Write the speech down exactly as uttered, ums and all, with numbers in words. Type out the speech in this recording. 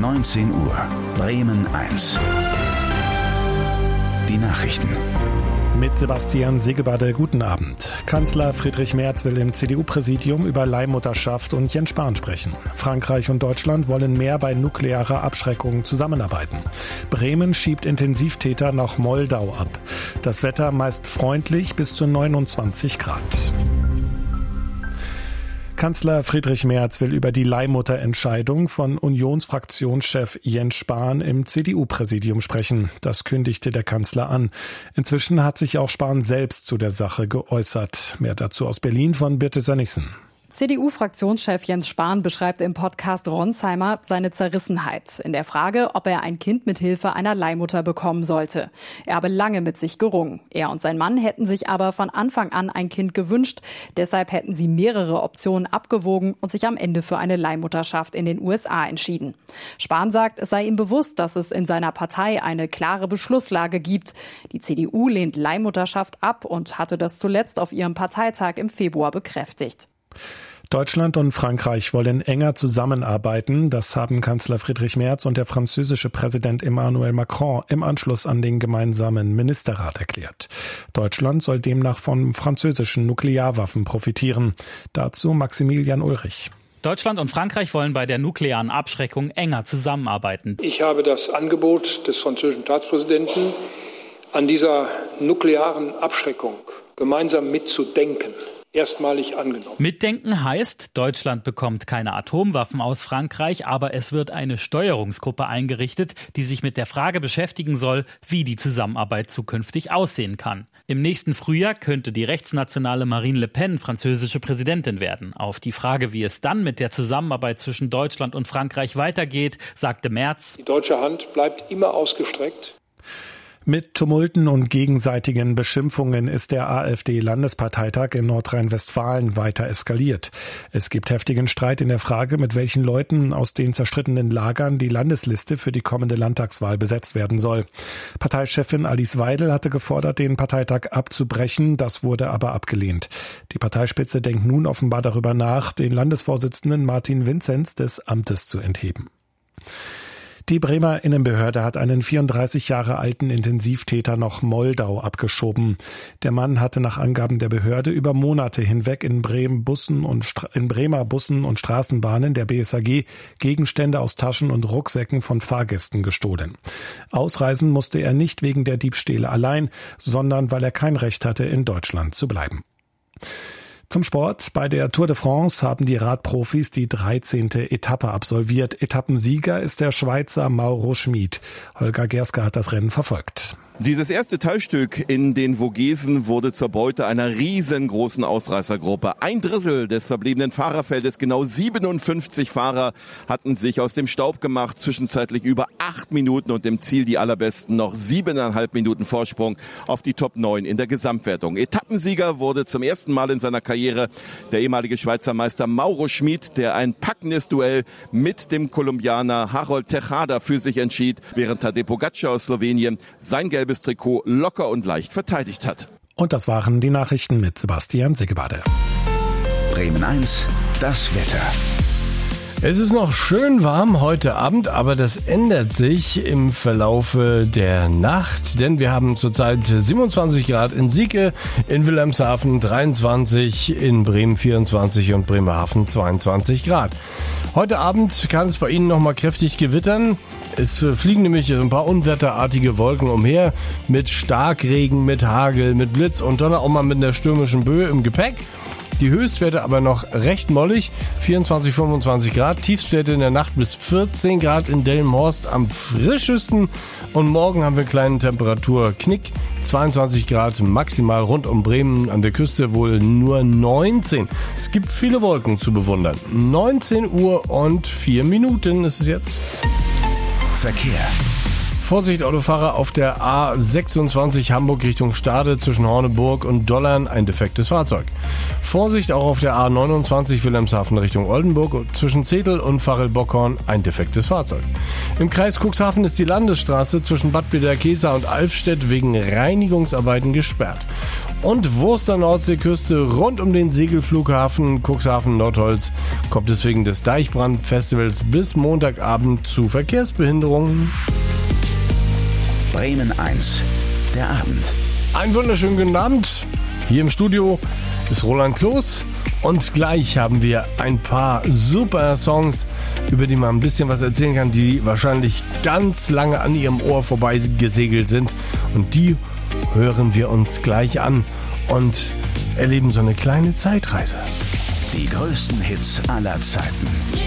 neunzehn Uhr. Bremen eins. Die Nachrichten. Mit Sebastian Segebade, guten Abend. Kanzler Friedrich Merz will im C D U-Präsidium über Leihmutterschaft und Jens Spahn sprechen. Frankreich und Deutschland wollen mehr bei nuklearer Abschreckung zusammenarbeiten. Bremen schiebt Intensivtäter nach Moldau ab. Das Wetter meist freundlich bis zu neunundzwanzig Grad. Kanzler Friedrich Merz will über die Leihmutterentscheidung von Unionsfraktionschef Jens Spahn im C D U-Präsidium sprechen. Das kündigte der Kanzler an. Inzwischen hat sich auch Spahn selbst zu der Sache geäußert. Mehr dazu aus Berlin von Birte Sönnigsen. C D U-Fraktionschef Jens Spahn beschreibt im Podcast Ronsheimer seine Zerrissenheit in der Frage, ob er ein Kind mit Hilfe einer Leihmutter bekommen sollte. Er habe lange mit sich gerungen. Er und sein Mann hätten sich aber von Anfang an ein Kind gewünscht. Deshalb hätten sie mehrere Optionen abgewogen und sich am Ende für eine Leihmutterschaft in den U S A entschieden. Spahn sagt, es sei ihm bewusst, dass es in seiner Partei eine klare Beschlusslage gibt. Die C D U lehnt Leihmutterschaft ab und hatte das zuletzt auf ihrem Parteitag im Februar bekräftigt. Deutschland und Frankreich wollen enger zusammenarbeiten. Das haben Kanzler Friedrich Merz und der französische Präsident Emmanuel Macron im Anschluss an den gemeinsamen Ministerrat erklärt. Deutschland soll demnach von französischen Nuklearwaffen profitieren. Dazu Maximilian Ulrich. Deutschland und Frankreich wollen bei der nuklearen Abschreckung enger zusammenarbeiten. Ich habe das Angebot des französischen Staatspräsidenten, an dieser nuklearen Abschreckung gemeinsam mitzudenken, erstmalig angenommen. Mitdenken heißt, Deutschland bekommt keine Atomwaffen aus Frankreich, aber es wird eine Steuerungsgruppe eingerichtet, die sich mit der Frage beschäftigen soll, wie die Zusammenarbeit zukünftig aussehen kann. Im nächsten Frühjahr könnte die rechtsnationale Marine Le Pen französische Präsidentin werden. Auf die Frage, wie es dann mit der Zusammenarbeit zwischen Deutschland und Frankreich weitergeht, sagte Merz: Die deutsche Hand bleibt immer ausgestreckt. Mit Tumulten und gegenseitigen Beschimpfungen ist der AfD-Landesparteitag in Nordrhein-Westfalen weiter eskaliert. Es gibt heftigen Streit in der Frage, mit welchen Leuten aus den zerstrittenen Lagern die Landesliste für die kommende Landtagswahl besetzt werden soll. Parteichefin Alice Weidel hatte gefordert, den Parteitag abzubrechen. Das wurde aber abgelehnt. Die Parteispitze denkt nun offenbar darüber nach, den Landesvorsitzenden Martin Vinzenz des Amtes zu entheben. Die Bremer Innenbehörde hat einen vierunddreißig Jahre alten Intensivtäter nach Moldau abgeschoben. Der Mann hatte nach Angaben der Behörde über Monate hinweg in Bremen Bussen und Stra- in Bremer Bussen und Straßenbahnen der B S A G Gegenstände aus Taschen und Rucksäcken von Fahrgästen gestohlen. Ausreisen musste er nicht wegen der Diebstähle allein, sondern weil er kein Recht hatte, in Deutschland zu bleiben. Zum Sport. Bei der Tour de France haben die Radprofis die dreizehnte Etappe absolviert. Etappensieger ist der Schweizer Mauro Schmid. Holger Gerske hat das Rennen verfolgt. Dieses erste Teilstück in den Vogesen wurde zur Beute einer riesengroßen Ausreißergruppe. Ein Drittel des verbliebenen Fahrerfeldes, genau siebenundfünfzig Fahrer, hatten sich aus dem Staub gemacht, zwischenzeitlich über acht Minuten und im Ziel die allerbesten noch siebeneinhalb Minuten Vorsprung auf die Top neun in der Gesamtwertung. Etappensieger wurde zum ersten Mal in seiner Karriere der ehemalige Schweizer Meister Mauro Schmid, der ein packendes Duell mit dem Kolumbianer Harold Tejada für sich entschied, während Tadej Pogačar aus Slowenien sein gelbes Trikot locker und leicht verteidigt hat. Und das waren die Nachrichten mit Sebastian Segebade. Bremen eins, das Wetter. Es ist noch schön warm heute Abend, aber das ändert sich im Verlaufe der Nacht, denn wir haben zurzeit siebenundzwanzig Grad in Sieke, in Wilhelmshaven dreiundzwanzig, in Bremen vierundzwanzig und Bremerhaven zweiundzwanzig Grad. Heute Abend kann es bei Ihnen noch mal kräftig gewittern. Es fliegen nämlich ein paar unwetterartige Wolken umher mit Starkregen, mit Hagel, mit Blitz und Donner, auch mal mit einer stürmischen Böe im Gepäck. Die Höchstwerte aber noch recht mollig, vierundzwanzig, fünfundzwanzig Grad, Tiefstwerte in der Nacht bis vierzehn Grad in Delmenhorst am frischesten und morgen haben wir einen kleinen Temperaturknick, zweiundzwanzig Grad maximal rund um Bremen, an der Küste wohl nur neunzehn. Es gibt viele Wolken zu bewundern. neunzehn Uhr und vier Minuten ist es jetzt. Verkehr. Vorsicht Autofahrer auf der A sechsundzwanzig Hamburg Richtung Stade zwischen Horneburg und Dollern, ein defektes Fahrzeug. Vorsicht auch auf der A neunundzwanzig Wilhelmshaven Richtung Oldenburg zwischen Zetel und Varel-Bockhorn, ein defektes Fahrzeug. Im Kreis Cuxhaven ist die Landesstraße zwischen Bad Bederkesa und Alfstedt wegen Reinigungsarbeiten gesperrt. Und Wurster Nordseeküste rund um den Segelflughafen Cuxhaven-Nordholz kommt es wegen des Deichbrandfestivals bis Montagabend zu Verkehrsbehinderungen. Bremen eins, der Abend. Einen wunderschönen guten Abend. Hier im Studio ist Roland Kloß und gleich haben wir ein paar super Songs, über die man ein bisschen was erzählen kann, die wahrscheinlich ganz lange an ihrem Ohr vorbei gesegelt sind. Und die hören wir uns gleich an und erleben so eine kleine Zeitreise. Die größten Hits aller Zeiten.